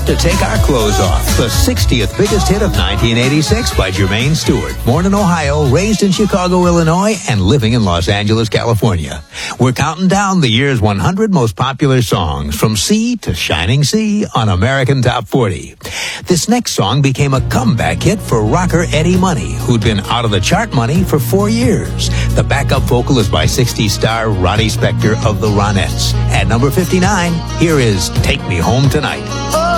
to Take Our Clothes Off, the 60th biggest hit of 1986 by Jermaine Stewart. Born in Ohio, raised in Chicago, Illinois, and living in Los Angeles, California. We're counting down the year's 100 most popular songs, from sea to shining sea, on American Top 40. This next song became a comeback hit for rocker Eddie Money, who'd been out of the chart money for 4 years. The backup vocal is by 60s star Ronnie Spector of the Ronettes. At number 59, here is Take Me Home Tonight.